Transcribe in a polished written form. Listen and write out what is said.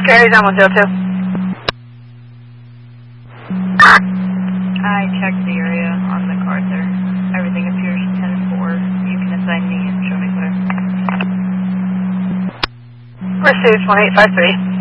Carry down 102. I checked the area on MacArthur. Everything appears 10-4. You can assign me and show me clear. Received 1853.